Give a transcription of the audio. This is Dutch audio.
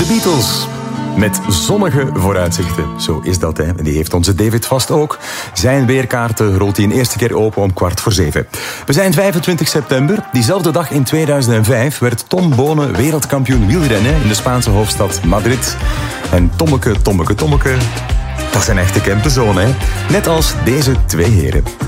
De Beatles. Met zonnige vooruitzichten. Zo is dat, hè. En die heeft onze David vast ook. Zijn weerkaarten rolt hij een eerste keer open om 6:15. We zijn 25 september. Diezelfde dag in 2005 werd Tom Bonen wereldkampioen wielrennen in de Spaanse hoofdstad Madrid. En Tommeke, dat is een echte Kempenzoon, hè. Net als deze twee heren.